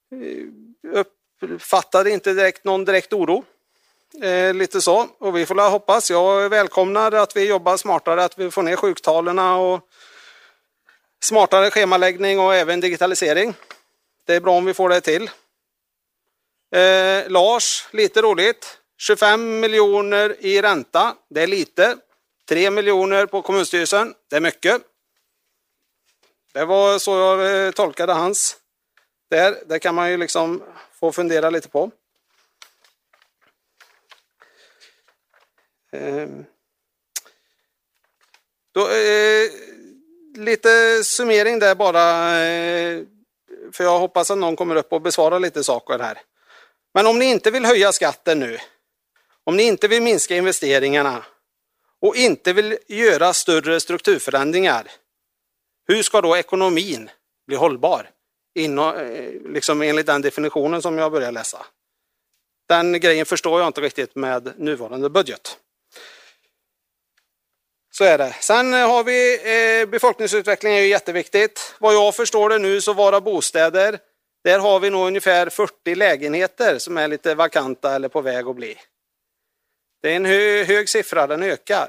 uppfattade inte direkt någon direkt oro. Lite så, och vi får hoppas. Jag välkomnar att vi jobbar smartare, att vi får ner sjuktalen och smartare schemaläggning och även digitalisering. Det är bra om vi får det till. Lars, lite roligt. 25 miljoner i ränta, det är lite. 3 miljoner på kommunstyrelsen, det är mycket. Det var så jag tolkade hans. Det kan man ju liksom få fundera lite på. Lite summering där bara, för jag hoppas att någon kommer upp och besvarar lite saker här. Men om ni inte vill höja skatten nu, om ni inte vill minska investeringarna och inte vill göra större strukturförändringar, hur ska då ekonomin bli hållbar? Liksom enligt den definitionen som jag börjar läsa. Den grejen förstår jag inte riktigt med nuvarande budget. Så är det. Sen har vi befolkningsutveckling är ju jätteviktigt. Vad jag förstår det nu så vara bostäder. Där har vi nog ungefär 40 lägenheter som är lite vakanta eller på väg att bli. Det är en hög siffra, den ökar.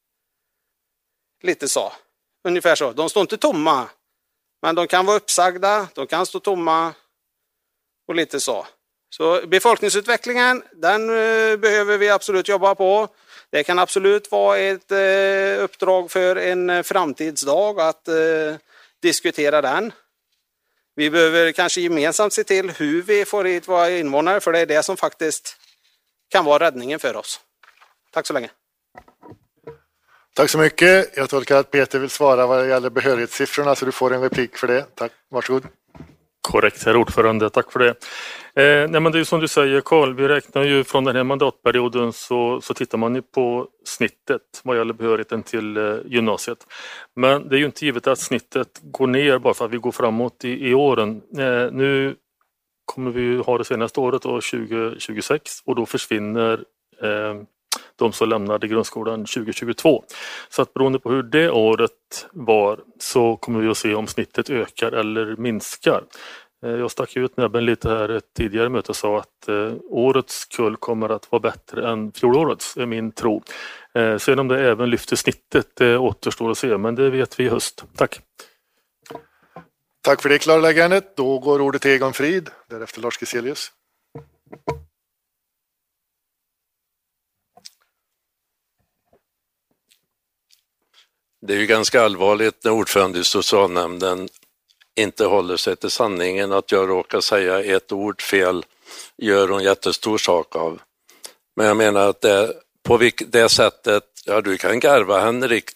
Lite så. Ungefär så. De står inte tomma. Men de kan vara uppsagda, de kan stå tomma och lite så. Så befolkningsutvecklingen, den behöver vi absolut jobba på. Det kan absolut vara ett uppdrag för en framtidsdag att diskutera den. Vi behöver kanske gemensamt se till hur vi får hit våra invånare, för det är det som faktiskt kan vara räddningen för oss. Tack så länge. Tack så mycket. Jag tolkar att Peter vill svara vad det gäller behörighetssiffrorna, så du får en replik för det. Tack, varsågod. Korrekt, herr ordförande. Tack för det. Nej, men det är ju som du säger, Carl, vi räknar ju från den här mandatperioden så tittar man ju på snittet vad gäller behörigheten till gymnasiet. Men det är ju inte givet att snittet går ner bara för att vi går framåt i åren. Nu kommer vi ju ha det senaste året, 2026, och då försvinner de som lämnade grundskolan 2022. Så att beroende på hur det året var så kommer vi att se om snittet ökar eller minskar. Jag stack ut näbben lite här ett tidigare möte och sa att årets kull kommer att vara bättre än fjolårets, är min tro. Sen om det även lyfter snittet, det återstår att se, men det vet vi i höst. Tack. Tack för det klarläggandet. Då går ordet till Egon Frid, därefter Lars Geselius. Det är ju ganska allvarligt när ordförande i socialnämnden inte håller sig till sanningen. Att jag råkar säga ett ord fel gör hon jättestor sak av. Men jag menar att på det sättet, ja, du kan garva Henrik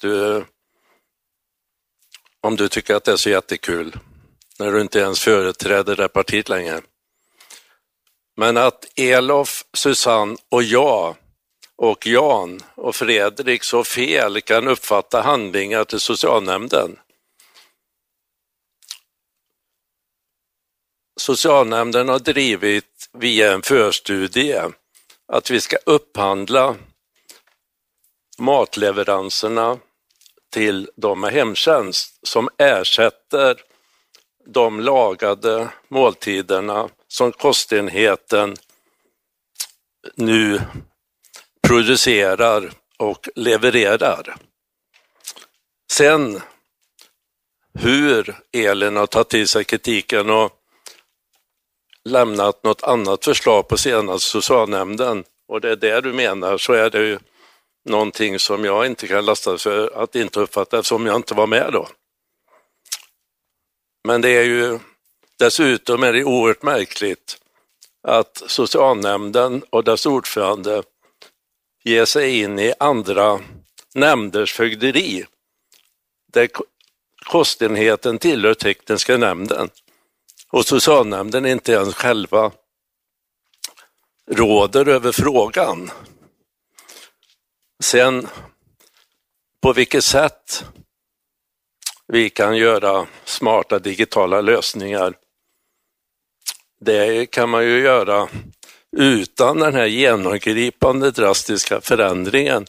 om du tycker att det är så jättekul när du inte ens företräder det partiet längre. Men att Elof, Susanne och jag och Jan och Fredrik så fel kan uppfatta handlingar till socialnämnden. Socialnämnden har drivit via en förstudie att vi ska upphandla matleveranserna till de med hemtjänst som ersätter de lagade måltiderna som kostenheten nu producerar och levererar. Sen hur Elin har tagit till sig kritiken och lämnat något annat förslag på senaste socialnämnden, och det är det du menar, så är det ju någonting som jag inte kan lasta för att inte uppfatta eftersom jag inte var med då. Men det är ju dessutom är det oerhört märkligt att socialnämnden och dess ordförande ger sig in i andra nämnders fögderi där kostenheten tillhör tekniska nämnden och socialnämnden inte ens själva råder över frågan. Sen på vilket sätt vi kan göra smarta digitala lösningar, det kan man ju göra utan den här genomgripande drastiska förändringen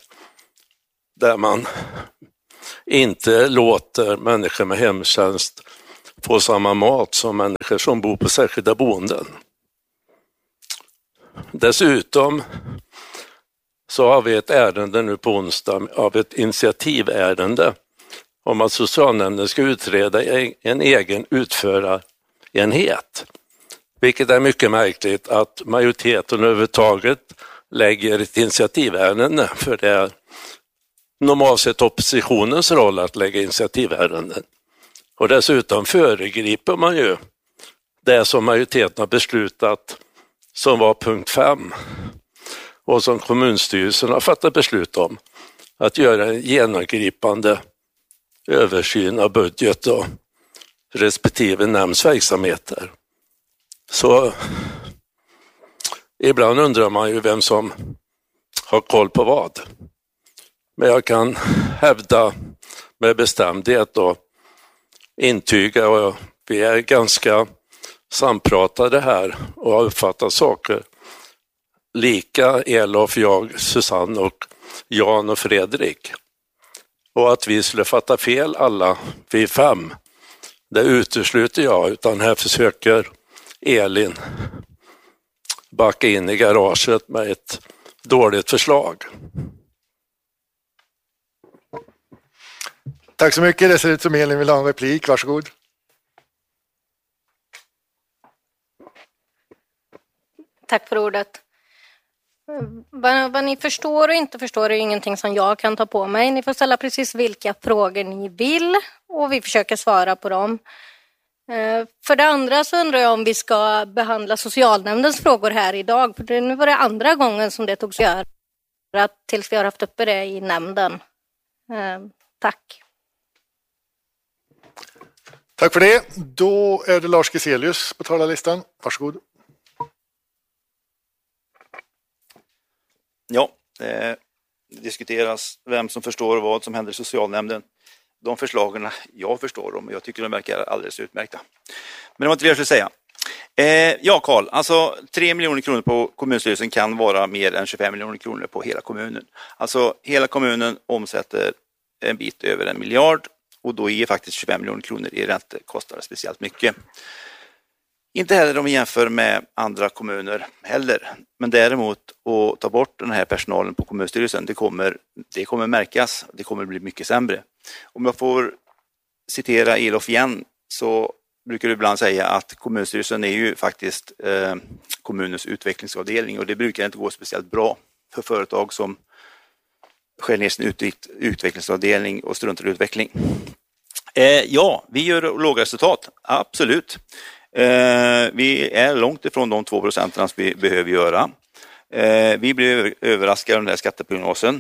där man inte låter människor med hemtjänst få samma mat som människor som bor på särskilda boenden. Dessutom så har vi ett ärende nu på onsdag av ett initiativärende om att socialnämnden ska utreda en egen utförarenhet. Vilket är mycket märkligt att majoriteten överhuvudtaget lägger ett initiativärende, för det är normalt sett oppositionens roll att lägga initiativärenden. Och dessutom föregriper man ju det som majoriteten har beslutat som var punkt 5 och som kommunstyrelsen har fattat beslut om, att göra en genomgripande översyn av budget och respektive nämnds verksamheter. Så ibland undrar man ju vem som har koll på vad. Men jag kan hävda med bestämdhet och intyga, och vi är ganska sampratade här och har uppfattat saker lika, Elof, jag, Susanne och Jan och Fredrik. Och att vi skulle fatta fel alla, vi 5, det utesluter jag, utan här försöker Elin backa in i garaget med ett dåligt förslag. Tack så mycket. Det ser ut som Elin vill ha en replik. Varsågod. Tack för ordet. Vad ni förstår och inte förstår är ingenting som jag kan ta på mig. Ni får ställa precis vilka frågor ni vill och vi försöker svara på dem. För det andra så undrar jag om vi ska behandla socialnämndens frågor här idag. För nu var det andra gången som det togs göra tills vi har haft uppe det i nämnden. Tack. Tack för det. Då är det Lars Giselius på talarlistan. Varsågod. Ja, det diskuteras vem som förstår vad som händer i socialnämnden. De förslagen, jag förstår dem och jag tycker de verkar alldeles utmärkta. Men det var inte det jag skulle säga. Ja, Carl, alltså 3 miljoner kronor på kommunstyrelsen kan vara mer än 25 miljoner kronor på hela kommunen. Alltså hela kommunen omsätter en bit över 1 miljard och då ger faktiskt 25 miljoner kronor i räntekostnader speciellt mycket. Inte heller om vi jämför med andra kommuner heller. Men däremot att ta bort den här personalen på kommunstyrelsen, det kommer märkas. Det kommer bli mycket sämre. Om jag får citera Elof igen så brukar du ibland säga att kommunstyrelsen är ju faktiskt kommunens utvecklingsavdelning. Och det brukar inte gå speciellt bra för företag som skär ner sin utvecklingsavdelning och struntar i utveckling. Ja, vi gör låga resultat. Absolut. Vi är långt ifrån de 2% som vi behöver göra. Vi blir överraskade av den här skatteprognosen.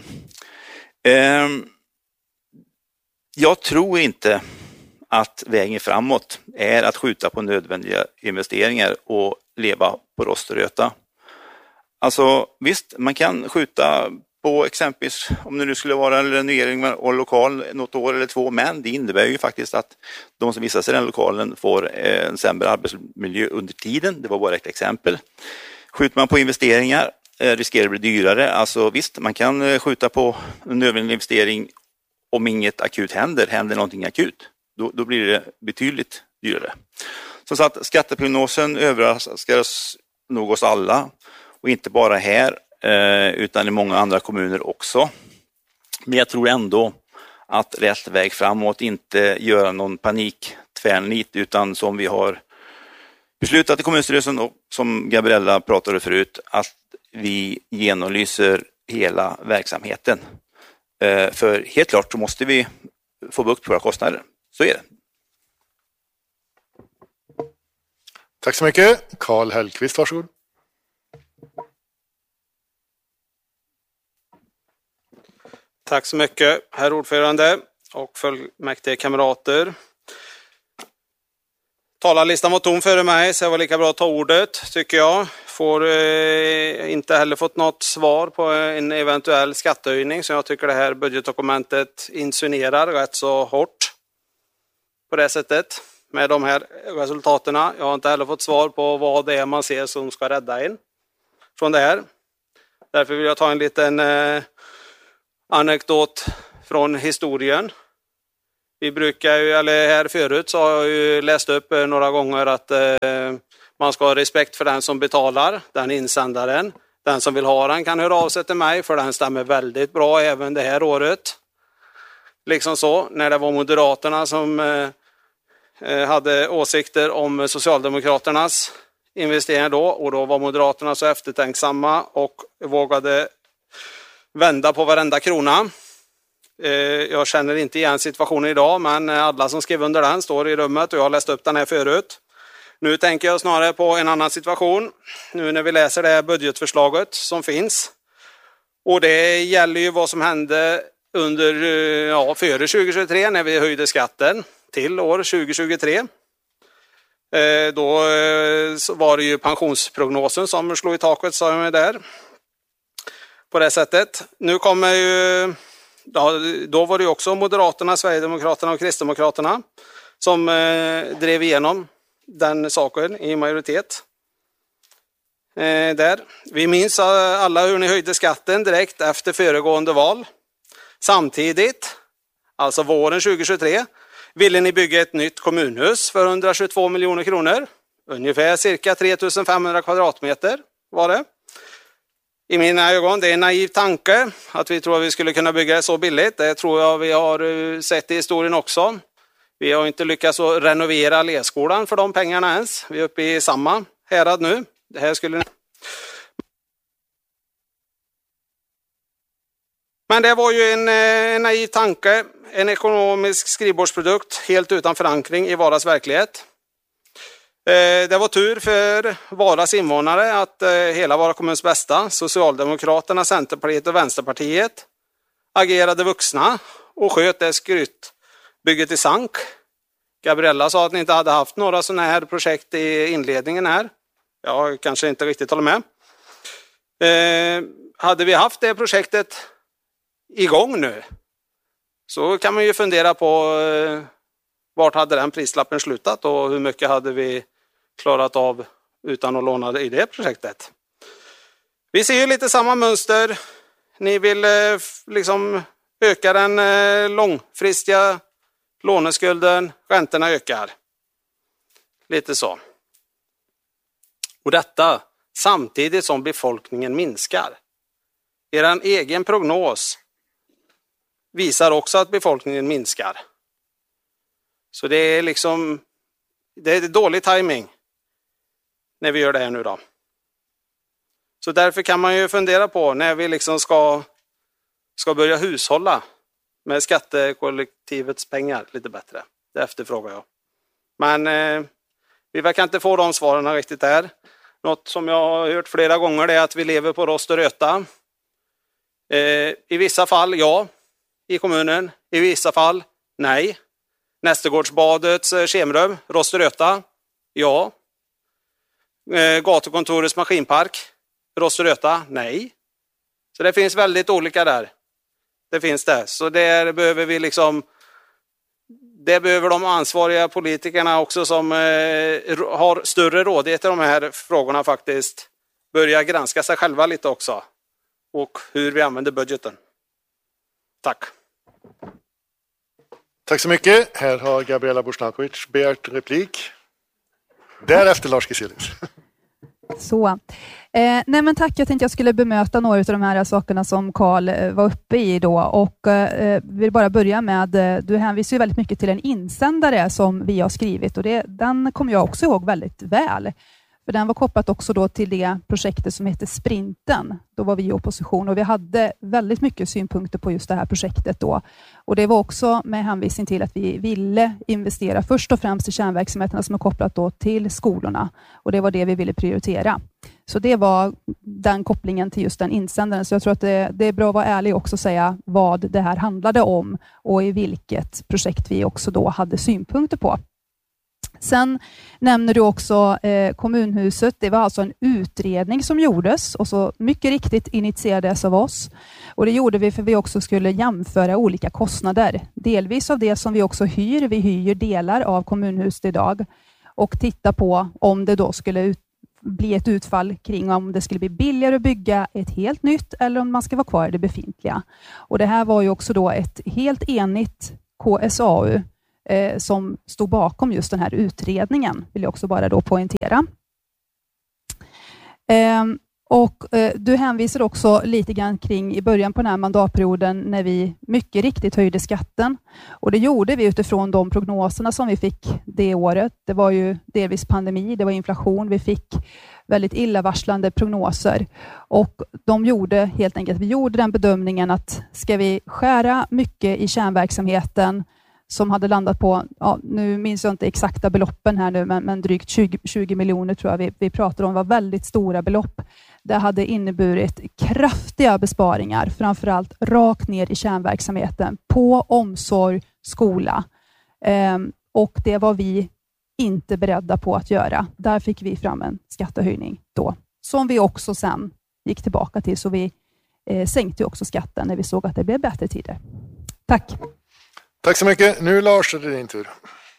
Jag tror inte att vägen framåt är att skjuta på nödvändiga investeringar och leva på rost och röta. Alltså visst, man kan skjuta på exempelvis om det nu skulle vara en renovering och lokal något år eller 2, men det innebär ju faktiskt att de som vistas i den lokalen får en sämre arbetsmiljö under tiden. Det var bara ett exempel. Skjuter man på investeringar riskerar det bli dyrare. Alltså visst, man kan skjuta på en nödvändig investering om inget akut händer någonting akut. Då blir det betydligt dyrare. Så att skatteprognosen överraskar nog oss alla och inte bara här utan i många andra kommuner också. Men jag tror ändå att rätt väg framåt inte göra någon paniktvärnit utan som vi har beslutat i kommunstyrelsen och som Gabriella pratade förut att vi genomlyser hela verksamheten. För helt klart så måste vi få bukt på våra kostnader. Så är det. Tack så mycket. Karl Hellqvist, varsågod. Tack så mycket, herr ordförande och fullmäktige kamrater. Talarlistan var tom före mig så jag var lika bra att ta ordet tycker jag. Får inte heller fått något svar på en eventuell skattehöjning som jag tycker det här budgetdokumentet insinuerar rätt så hårt på det sättet med de här resultaten. Jag har inte heller fått svar på vad det är man ser som ska rädda in från det här. Därför vill jag ta en liten anekdot från historien. Vi brukar ju, eller här förut så har jag ju läst upp några gånger att man ska ha respekt för den som betalar, den insändaren. Den som vill ha den kan höra av sig till mig, för den stämmer väldigt bra även det här året. Liksom så, när det var Moderaterna som hade åsikter om Socialdemokraternas investeringar då, och då var Moderaterna så eftertänksamma och vågade vända på varenda krona. Jag känner inte igen situationen idag, men alla som skrev under den står i rummet och jag har läst upp den här förut. Nu tänker jag snarare på en annan situation, nu när vi läser det här budgetförslaget som finns. Och det gäller ju vad som hände före 2023 när vi höjde skatten till år 2023. Då var det ju pensionsprognosen som slog i taket, sa jag där. På det sättet. Nu kommer ju, då var det ju också Moderaterna, Sverigedemokraterna och Kristdemokraterna som drev igenom den saken i majoritet. Där. Vi minns alla hur ni höjde skatten direkt efter föregående val. Samtidigt, alltså våren 2023, ville ni bygga ett nytt kommunhus för 122 miljoner kronor. Ungefär cirka 3500 kvadratmeter var det. I mina ögon, det är en naiv tanke att vi tror att vi skulle kunna bygga det så billigt. Det tror jag vi har sett i historien också. Vi har inte lyckats att renovera Leskolan för de pengarna ens. Vi är uppe i samma härad nu. Det här skulle... Men det var ju en naiv tanke, en ekonomisk skrivbordsprodukt helt utan förankring i Varas verklighet. Det var tur för Varas invånare att hela Vara kommuns bästa, Socialdemokraterna, Centerpartiet och Vänsterpartiet, agerade vuxna och sköt det skrytbygget i sank. Gabriella sa att ni inte hade haft några sådana här projekt i inledningen här. Jag kanske inte riktigt håller med. Hade vi haft det projektet igång nu så kan man ju fundera på vart hade den prislappen slutat och hur mycket hade vi klarat av utan att låna i det projektet. Vi ser ju lite samma mönster. Ni vill liksom öka den långfristiga låneskulden, räntorna ökar. Lite så. Och detta samtidigt som befolkningen minskar. Er egen prognos visar också att befolkningen minskar. Så det är liksom, det är dålig timing när vi gör det här nu då. Så därför kan man ju fundera på när vi liksom ska börja hushålla med skattekollektivets pengar lite bättre. Det efterfrågar jag. Men vi verkar inte få de svaren riktigt där. Något som jag har hört flera gånger är att vi lever på rost och röta. I vissa fall ja, i kommunen. I vissa fall nej. Nästergårdsbadets kemrum, rost och röta, ja. Gatukontorets maskinpark, rost och röta, nej. Så det finns väldigt olika där. Det finns det. Så där behöver vi liksom, det behöver de ansvariga politikerna också som har större rådighet i de här frågorna faktiskt börja granska sig själva lite också. Och hur vi använder budgeten. Tack. Tack så mycket. Här har Gabriella Bošnikovic begärt replik. Därefter Lars Giselius. Så. Nej men tack, jag tänkte jag skulle bemöta några av de här sakerna som Carl var uppe i då och vill bara börja med, du hänvisar ju väldigt mycket till en insändare som vi har skrivit och den kommer jag också ihåg väldigt väl. För den var kopplat också då till det projektet som heter Sprinten. Då var vi i opposition och vi hade väldigt mycket synpunkter på just det här projektet då. Och det var också med hänvisning till att vi ville investera först och främst i kärnverksamheterna som är kopplat då till skolorna. Och det var det vi ville prioritera. Så det var den kopplingen till just den insändaren. Så jag tror att det är bra att vara ärlig och också säga vad det här handlade om och i vilket projekt vi också då hade synpunkter på. Sen nämner du också kommunhuset. Det var alltså en utredning som gjordes och så mycket riktigt initierades av oss. Och det gjorde vi för vi också skulle jämföra olika kostnader. Delvis av det som vi också hyr. Vi hyr delar av kommunhuset idag och titta på om det då skulle bli ett utfall kring om det skulle bli billigare att bygga ett helt nytt eller om man ska vara kvar i det befintliga. Och det här var ju också då ett helt enigt KSAU som stod bakom just den här utredningen, vill jag också bara då poängtera. Och du hänvisar också lite grann kring i början på den här mandatperioden när vi mycket riktigt höjde skatten. Och det gjorde vi utifrån de prognoserna som vi fick det året. Det var ju delvis pandemi, det var inflation. Vi fick väldigt illavarslande prognoser. Och de gjorde helt enkelt, vi gjorde den bedömningen att ska vi skära mycket i kärnverksamheten som hade landat på, ja, nu minns jag inte exakta beloppen här nu, men drygt 20 miljoner tror jag vi pratar om, var väldigt stora belopp. Det hade inneburit kraftiga besparingar, framförallt rakt ner i kärnverksamheten på omsorg, skola. Och det var vi inte beredda på att göra. Där fick vi fram en skattehöjning då, som vi också sen gick tillbaka till, så vi sänkte också skatten när vi såg att det blev bättre tider. Tack. Tack så mycket. Nu Lars, är det din tur.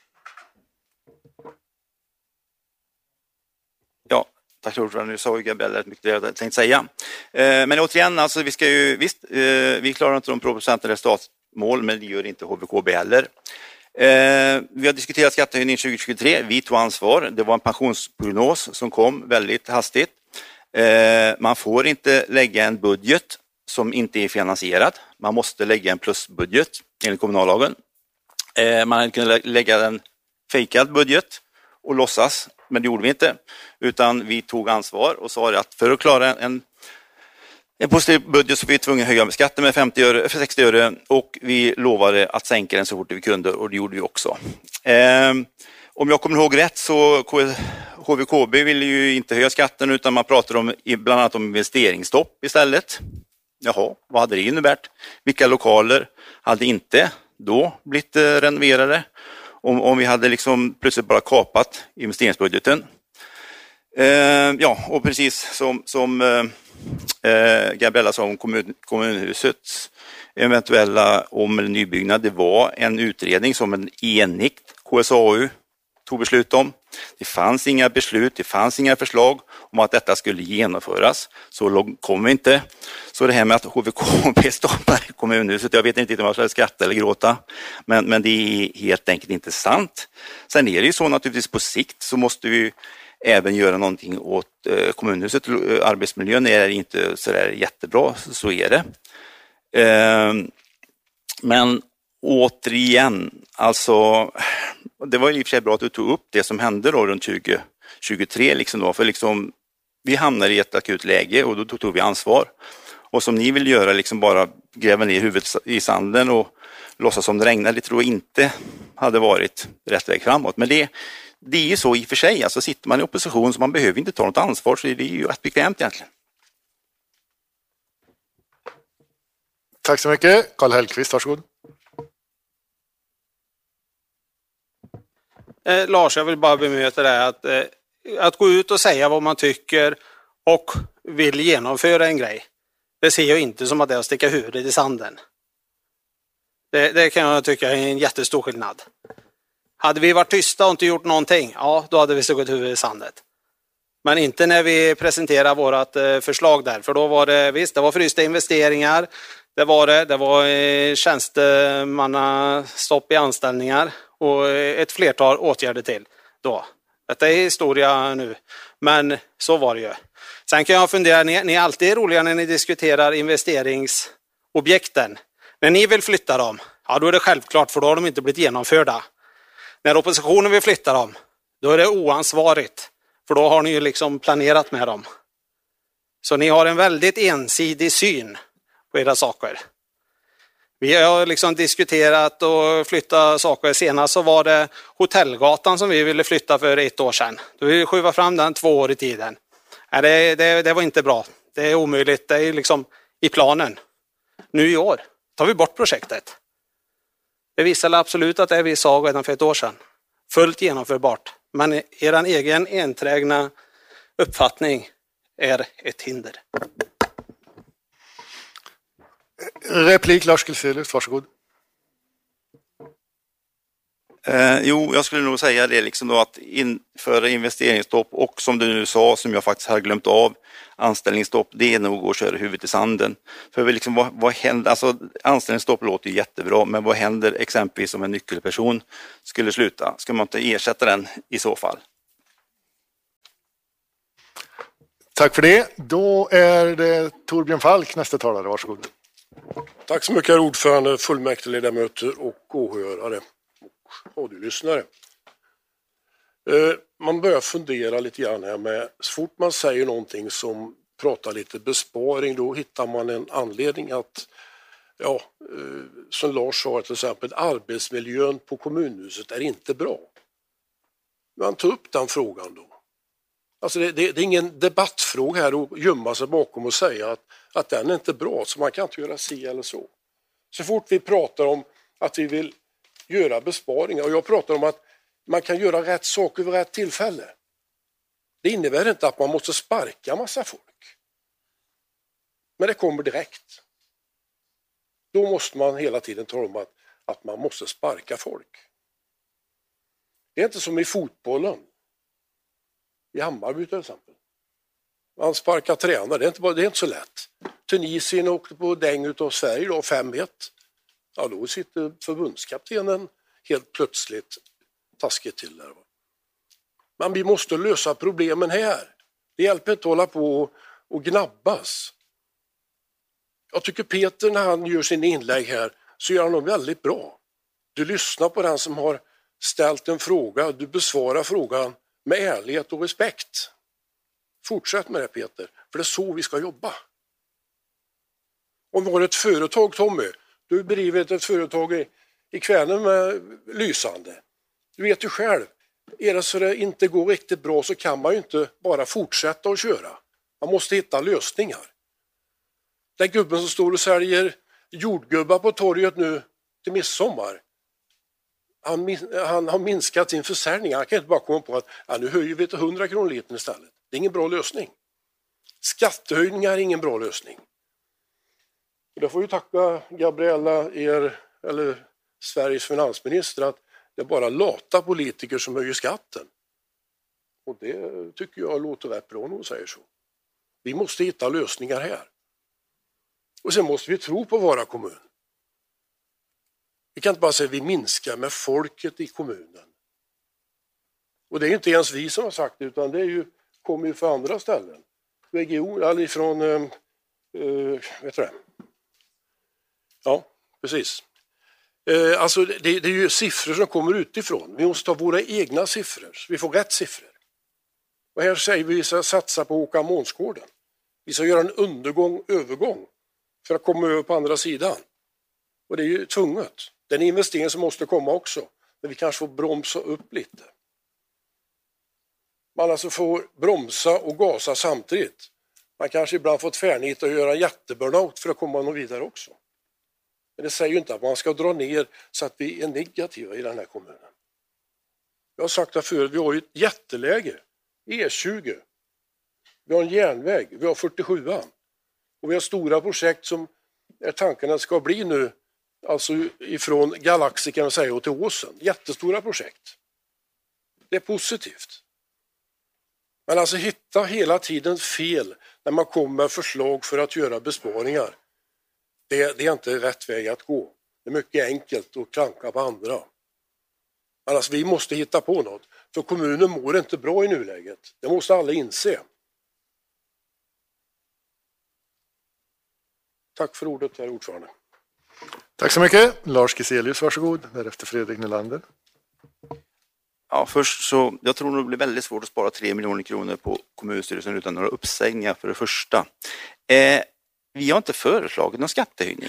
Ja, tack för ordförande. Nu sa ju Gabriella rätt mycket det jag hade tänkt säga. Men återigen, alltså, vi ska ju, visst, vi klarar inte de procenten resultatmål, men det gör inte HVKB heller. Vi har diskuterat skattehöjning 2023. Vi tog ansvar. Det var en pensionsprognos som kom väldigt hastigt. Man får inte lägga en budget som inte är finansierad. Man måste lägga en plusbudget enligt kommunallagen. Man hade kunnat lägga en fejkad budget och låtsas, men det gjorde vi inte. Utan vi tog ansvar och sa att för att klara en positiv budget så var vi tvungna att höja skatten med 60 öre och vi lovade att sänka den så fort vi kunde, och det gjorde vi också. Om jag kommer ihåg rätt så HVKB ville ju inte höja skatten, utan man pratade om bland annat om investeringsstopp istället. Jaha, vad hade det inneburit? Vilka lokaler hade inte då blivit renoverade om vi hade liksom plötsligt bara kapat investeringsbudgeten? Ja, och precis som Gabriella sa om kommunhusets eventuella om- eller nybyggnad, det var en utredning som en enigt KSAU tog beslut om. Det fanns inga beslut, det fanns inga förslag om att detta skulle genomföras. Så långt kom vi inte. Så det här med att HVKB stoppar i kommunhuset, jag vet inte om jag ska skratta eller gråta, men det är helt enkelt inte sant. Sen är det ju så naturligtvis på sikt så måste vi även göra någonting åt kommunhuset. Arbetsmiljön är inte så där jättebra, så är det. Men återigen, alltså det var i och för sig bra att du tog upp det som hände då runt 2023 liksom då, för liksom vi hamnade i ett akut läge och då tog vi ansvar. Och som ni vill göra, liksom bara gräva ner huvudet i sanden och låtsas som det regnade, det tror jag inte hade varit rätt väg framåt. Men det är ju så i och för sig, alltså sitter man i opposition så man behöver inte ta något ansvar, så det är ju rätt bekvämt egentligen. Tack så mycket. Karl Hellqvist, varsågod. Lars, jag vill bara bemöta det att gå ut och säga vad man tycker och vill genomföra en grej. Det ser jag inte som att det är att sticka huvudet i sanden. Det kan jag tycka är en jättestor skillnad. Hade vi varit tysta och inte gjort någonting, ja då hade vi stuckit huvudet i sandet. Men inte när vi presenterar vårt förslag där, för då var det, visst, det var frysta investeringar, det var tjänstemannastopp i anställningar och ett flertal åtgärder till då. Detta är historia nu, men så var det ju. Sen kan jag fundera, ni är alltid roliga när ni diskuterar investeringsobjekten. När ni vill flytta dem, ja då är det självklart, för då har de inte blivit genomförda. När oppositionen vill flytta dem, då är det oansvarigt, för då har ni ju liksom planerat med dem. Så ni har en väldigt ensidig syn på era saker. Vi har liksom diskuterat och flytta saker. Senast så var det Hotellgatan som vi ville flytta för 1 år sedan. Då vill vi skjuta fram den 2 år i tiden. Nej, det var inte bra. Det är omöjligt. Det är liksom i planen. Nu i år tar vi bort projektet. Det visade absolut att det vi sa redan för 1 år sedan. Fullt genomförbart. Men er egen enträgna uppfattning är ett hinder. Replik Lars Gilselius, varsågod. Jo, jag skulle nog säga det liksom då, att införa investeringsstopp och som du nu sa, som jag faktiskt har glömt av, anställningsstopp, det är nog att köra huvudet i sanden. För liksom, vad händer? Alltså, anställningsstopp låter ju jättebra, men vad händer exempelvis om en nyckelperson skulle sluta? Ska man inte ersätta den i så fall? Tack för det. Då är det Torbjörn Falk, nästa talare. Varsågod. Tack så mycket, herr ordförande, fullmäktigeledamöter och åhörare och radiolyssnare. Man börjar fundera lite grann här med, så fort man säger någonting som pratar lite besparing, då hittar man en anledning att, som Lars sa till exempel, arbetsmiljön på kommunhuset är inte bra. Man tar upp den frågan då. Alltså det är ingen debattfråga här att gömma sig bakom och säga att den är inte bra, så man kan inte göra si eller så. Så fort vi pratar om att vi vill göra besparingar, och jag pratar om att man kan göra rätt saker vid rätt tillfälle. Det innebär inte att man måste sparka massa folk. Men det kommer direkt. Då måste man hela tiden tala om att man måste sparka folk. Det är inte som i fotbollen. I Hammarby till exempel. Man sparkar tränare, det är inte så lätt. Tunisien åkte på däng utav Sverige då, 5-1. Ja, då sitter förbundskaptenen helt plötsligt taskigt till där. Men vi måste lösa problemen här. Det hjälper inte att hålla på och gnabbas. Jag tycker Peter, när han gör sin inlägg här, så gör han dem väldigt bra. Du lyssnar på den som har ställt en fråga, du besvarar frågan med ärlighet och respekt. Fortsätt med det, Peter, för det är så vi ska jobba. Om vi har ett företag, Tommy, du bedriver ett företag i Kvänum med lysande. Du vet ju själv, är det så det inte går riktigt bra så kan man ju inte bara fortsätta att köra. Man måste hitta lösningar. Den gubben som står och säljer jordgubbar på torget nu till midsommar, han har minskat sin försäljning. Han kan inte bara komma på att nu höjer vi till 100 kronor litern istället. Det är ingen bra lösning. Skattehöjningar är ingen bra lösning. Och där får ju tacka Gabriella, eller Sveriges finansminister, att det är bara lata politiker som höjer skatten. Och det tycker jag låter rätt bra när hon säger så. Vi måste hitta lösningar här. Och sen måste vi tro på våra kommun. Vi kan inte bara säga att vi minskar med folket i kommunen. Och det är inte ens vi som har sagt det, utan det kommer ju från andra ställen. Eller från, vet du det? Ja, precis. Alltså det är ju siffror som kommer utifrån. Vi måste ta våra egna siffror, så vi får rätt siffror. Och här säger vi ska satsa på Håkan Månsgården. Vi ska göra en övergång för att komma över på andra sidan. Och det är ju tvunget. Det är en investering som måste komma också. Men vi kanske får bromsa upp lite. Man alltså får bromsa och gasa samtidigt. Man kanske ibland får tvärnita och göra en jätteburnout för att komma någon vidare också. Men det säger ju inte att man ska dra ner så att vi är negativa i den här kommunen. Jag har sagt det förut, vi har ju ett jätteläge. E20. Vi har en järnväg, vi har 47an. Och vi har stora projekt som tankarna ska bli nu, alltså ifrån Galaxy kan man säga och till Åsen. Jättestora projekt. Det är positivt. Men alltså hitta hela tiden fel när man kommer med förslag för att göra besparingar. Det är inte rätt väg att gå. Det är mycket enkelt att klanka på andra. Men alltså vi måste hitta på något. För kommunen mår inte bra i nuläget. Det måste alla inse. Tack för ordet, herr ordförande. Tack så mycket. Lars Giselius, varsågod. Därefter Fredrik Nylander. Ja, först så, jag tror det blir väldigt svårt att spara 3 miljoner kronor på kommunstyrelsen utan några uppsägningar för det första. Vi har inte föreslagit någon skattehöjning.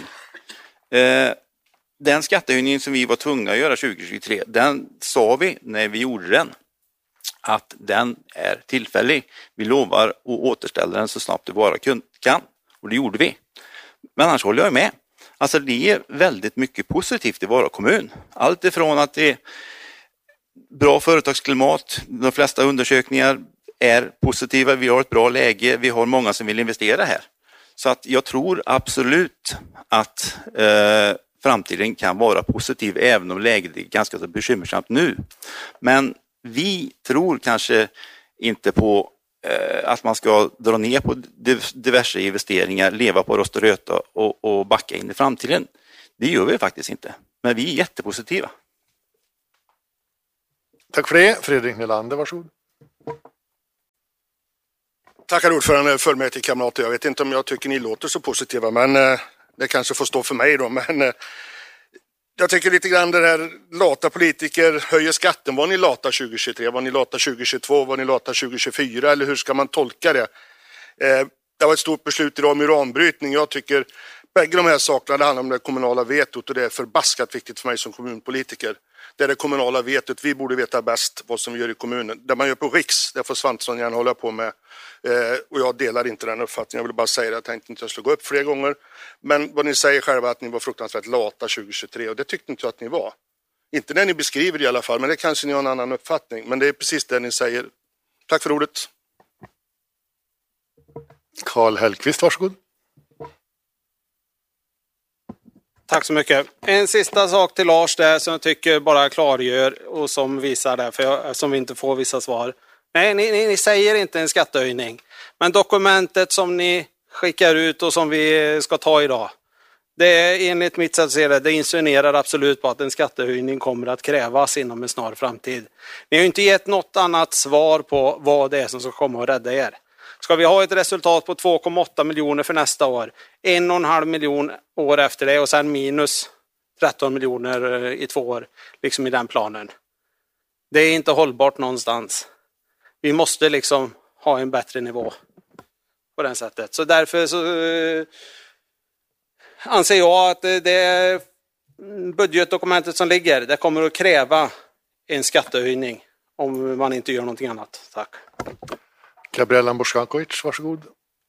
Den skattehöjning som vi var tvungna att göra 2023, den sa vi när vi gjorde den, att den är tillfällig. Vi lovar att återställa den så snabbt det bara kan. Och det gjorde vi. Men annars håller jag med. Alltså det är väldigt mycket positivt i våra kommun. Allt ifrån att det är bra företagsklimat, de flesta undersökningar är positiva, vi har ett bra läge, vi har många som vill investera här. Så att jag tror absolut att framtiden kan vara positiv även om läget är ganska så bekymmersamt nu. Men vi tror kanske inte på att man ska dra ner på diverse investeringar, leva på rost och röta och backa in i framtiden. Det gör vi faktiskt inte. Men vi är jättepositiva. Tack för det. Fredrik Nylander, varsågod. Tackar ordförande, fullmäktigekamrater. Jag vet inte om jag tycker ni låter så positiva, men det kanske får stå för mig då. Men jag tycker lite grann det här lata politiker höjer skatten. Var ni lata 2023? Var ni lata 2022? Var ni lata 2024? Eller hur ska man tolka det? Det var ett stort beslut idag om uranbrytning. Jag tycker bägge de här sakerna, det handlar om det kommunala vetot och det är förbaskat viktigt för mig som kommunpolitiker. Det är det kommunala vetot. Vi borde veta bäst vad som vi gör i kommunen. Det man gör på riks, det får Svantesson gärna hålla på med. Och jag delar inte den uppfattningen. Jag vill bara säga det. Jag tänkte inte jag skulle gå upp fler gånger. Men vad ni säger själva att ni var fruktansvärt lata 2023. Och det tyckte inte jag att ni var. Inte när ni beskriver det i alla fall. Men det kanske ni har en annan uppfattning. Men det är precis det ni säger. Tack för ordet. Karl Hellqvist, varsågod. Tack så mycket. En sista sak till Lars där som jag tycker bara klargör och som visar det, som vi inte får vissa svar. Nej, ni säger inte en skattehöjning. Men dokumentet som ni skickar ut och som vi ska ta idag, det är enligt mitt sätt att se det insinuerar absolut på att en skattehöjning kommer att krävas inom en snar framtid. Ni har ju inte gett något annat svar på vad det är som ska komma och rädda er. Ska vi ha ett resultat på 2,8 miljoner för nästa år, 1,5 miljon år efter det och sen minus 13 miljoner i 2 år, liksom i den planen. Det är inte hållbart någonstans. Vi måste liksom ha en bättre nivå på det sättet. Så därför så anser jag att det budgetdokumentet som ligger, det kommer att kräva en skattehöjning om man inte gör någonting annat. Tack. Gabriela Boszkankovic, varsågod.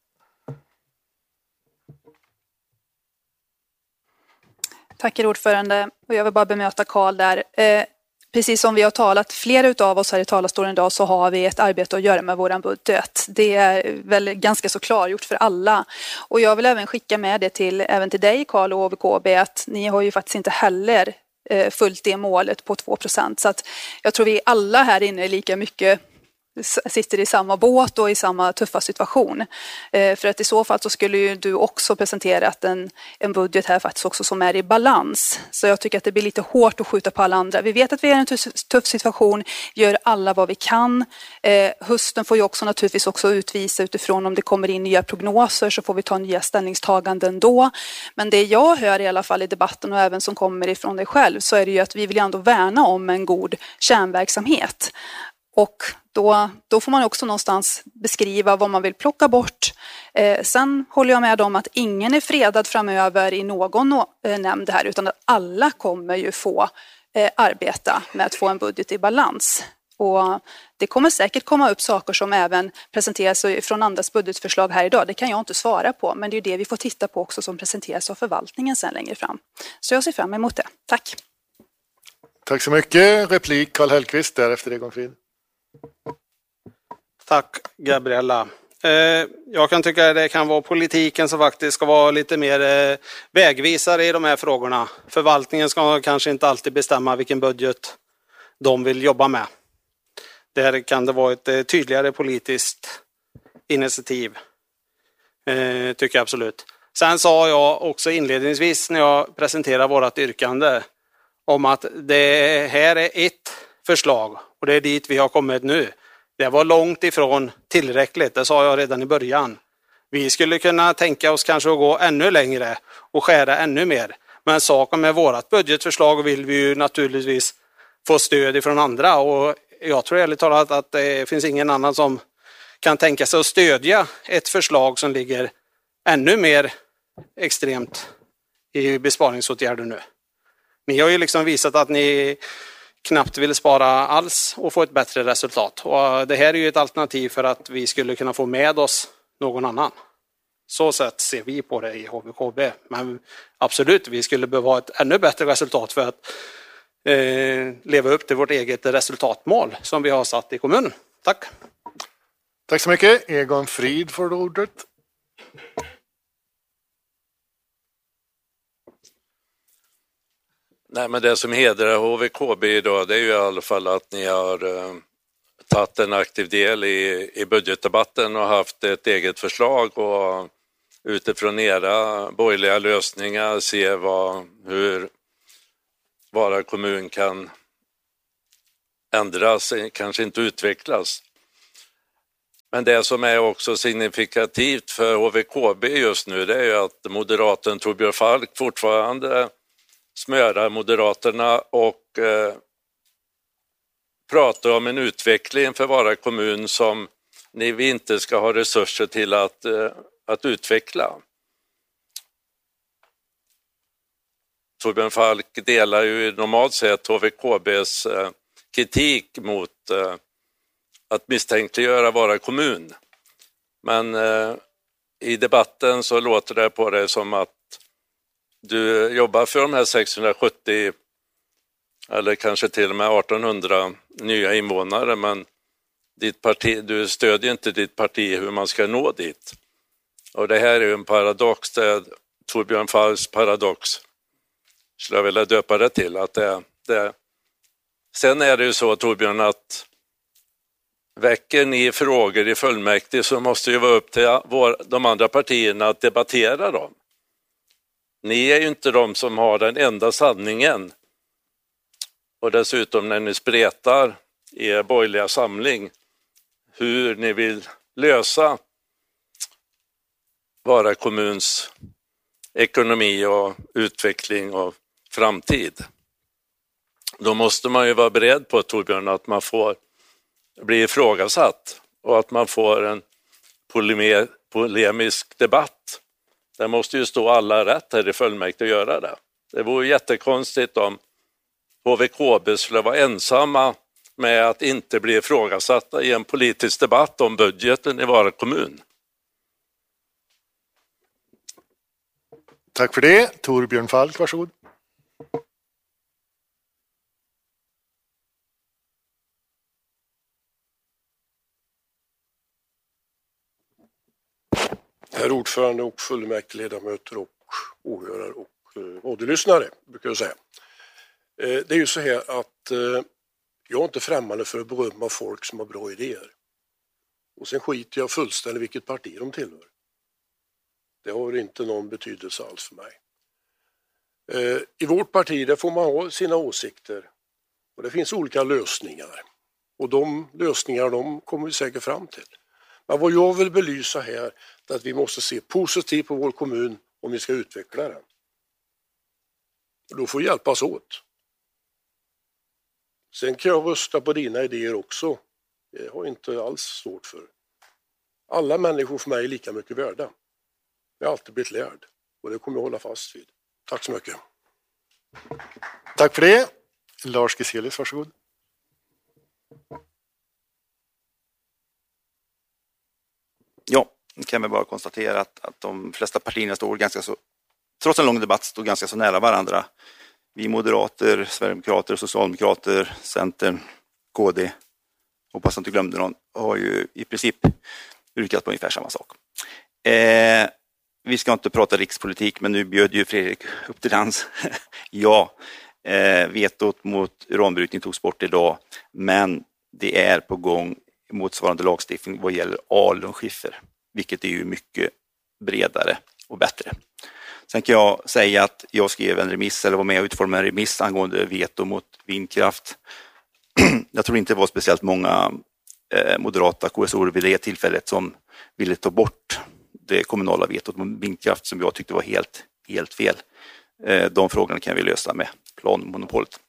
Tack ordförande. Och jag vill bara bemöta Karl där. Precis som vi har talat, flera utav oss här i talarstolen idag, så har vi ett arbete att göra med våran budget. Det är väl ganska så klargjort för alla. Och jag vill även skicka med det även till dig, Karl och OVKB, att ni har ju faktiskt inte heller följt det målet på 2%. Så att jag tror vi alla här inne är lika mycket sitter i samma båt och i samma tuffa situation. För att i så fall så skulle ju du också presenterat en budget här faktiskt också som är i balans. Så jag tycker att det blir lite hårt att skjuta på alla andra. Vi vet att vi är i en tuff situation, gör alla vad vi kan. Hösten får ju också naturligtvis också utvisa utifrån om det kommer in nya prognoser, så får vi ta nya ställningstaganden då. Men det jag hör i alla fall i debatten och även som kommer ifrån dig själv, så är det ju att vi vill ändå värna om en god kärnverksamhet. Och då får man också någonstans beskriva vad man vill plocka bort. Sen håller jag med om att ingen är fredad framöver i någon nämnd här, utan att alla kommer ju få arbeta med att få en budget i balans. Och det kommer säkert komma upp saker som även presenteras från andras budgetförslag här idag. Det kan jag inte svara på, men det är ju det vi får titta på också som presenteras av förvaltningen sen längre fram. Så jag ser fram emot det. Tack. Tack så mycket. Replik Karl Hellqvist, därefter Egon Frid. Tack Gabriella. Jag kan tycka att det kan vara politiken som faktiskt ska vara lite mer vägvisare i de här frågorna. Förvaltningen ska kanske inte alltid bestämma vilken budget de vill jobba med. Där kan det vara ett tydligare politiskt initiativ. Tycker jag absolut. Sen sa jag också inledningsvis när jag presenterade vårt yrkande om att det här är ett förslag och det är dit vi har kommit nu. Det var långt ifrån tillräckligt, det sa jag redan i början. Vi skulle kunna tänka oss kanske att gå ännu längre och skära ännu mer. Men saken med vårt budgetförslag vill vi ju naturligtvis få stöd ifrån andra. Och jag tror ärligt talat att det finns ingen annan som kan tänka sig att stödja ett förslag som ligger ännu mer extremt i besparingsåtgärder nu. Ni har ju liksom visat att ni knappt vill spara alls och få ett bättre resultat. Och det här är ju ett alternativ för att vi skulle kunna få med oss någon annan. Så sätt ser vi på det i HVKB. Men absolut, vi skulle behöva ha ett ännu bättre resultat för att leva upp till vårt eget resultatmål som vi har satt i kommunen. Tack. Tack så mycket. Egon Frid får ordet. Nej, men det som hedrar HVKB idag, det är ju i alla fall att ni har tagit en aktiv del i budgetdebatten och haft ett eget förslag och utifrån era borgerliga lösningar se hur Vara kommun kan ändras, kanske inte utvecklas. Men det som är också signifikativt för HVKB just nu, det är ju att moderaten Torbjörn Falk fortfarande smörar Moderaterna och pratar om en utveckling för Vara kommun som vi inte ska ha resurser till att utveckla. Torbjörn Falk delar ju normalt sett HVKBs kritik mot att misstänkliggöra Vara kommun. Men i debatten så låter det på dig som att du jobbar för de här 670 eller kanske till och med 1800 nya invånare, men du stödjer inte ditt parti hur man ska nå dit. Och det här är ju en paradox, Torbjörn Falks paradox skulle jag vilja döpa det till. Sen är det ju så, Torbjörn, att väcker ni frågor i fullmäktige så måste det vara upp till de andra partierna att debattera dem. Ni är ju inte de som har den enda sanningen. Och dessutom när ni spretar i er borgerliga samling hur ni vill lösa Vara kommuns ekonomi och utveckling och framtid. Då måste man ju vara beredd på, Torbjörn, att man får bli ifrågasatt och att man får en polemisk debatt. Det måste ju stå alla rätt här i fullmäktige att göra det. Det vore jättekonstigt om HVKB skulle vara ensamma med att inte bli ifrågasatta i en politisk debatt om budgeten i Vara kommun. Tack för det. Torbjörn Falk, varsågod. Herr ordförande och fullmäktigeledamöter och åhörare och radiolyssnare, brukar jag säga. Det är ju så här att jag är inte främmande för att berömma folk som har bra idéer. Och sen skiter jag fullständigt vilket parti de tillhör. Det har inte någon betydelse alls för mig. I vårt parti där får man ha sina åsikter. Och det finns olika lösningar. Och de lösningar de kommer vi säkert fram till. Men vad jag vill belysa här är att vi måste se positivt på vår kommun om vi ska utveckla den. Och då får vi hjälpas åt. Sen kan jag rösta på dina idéer också. Det har jag inte alls svårt för. Alla människor för mig är lika mycket värda. Jag har alltid blivit lärd. Och det kommer jag hålla fast vid. Tack så mycket. Tack för det. Lars Giselius, varsågod. Ja, kan vi bara konstatera att de flesta partierna står ganska så, trots en lång debatt, står ganska så nära varandra. Vi moderater, sverigedemokrater, socialdemokrater, Centern, KD, hoppas jag inte glömde någon, har ju i princip yrkat på ungefär samma sak. Vi ska inte prata rikspolitik, men nu bjöd ju Fredrik upp till dans. Ja, vetot mot uranbrytning togs bort idag, men det är på gång motsvarande lagstiftning vad gäller alunskiffer, vilket är ju mycket bredare och bättre. Sen kan jag säga att jag skrev en remiss, eller var med och utformade en remiss angående veto mot vindkraft. Jag tror inte det var speciellt många moderata KSO:er vid det tillfället som ville ta bort det kommunala vetot mot vindkraft som jag tyckte var helt fel. De frågorna kan vi lösa med planmonopolet.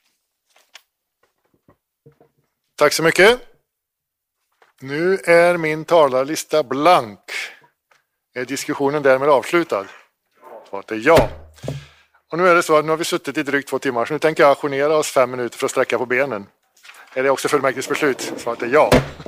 Tack så mycket. Nu är min talarlista blank. Är diskussionen därmed avslutad? Svaret är ja. Och nu är det så att nu har vi suttit i drygt 2 timmar, så nu tänker jag ajournera oss 5 minuter för att sträcka på benen. Är det också fullmäktiges beslut? Svaret är ja.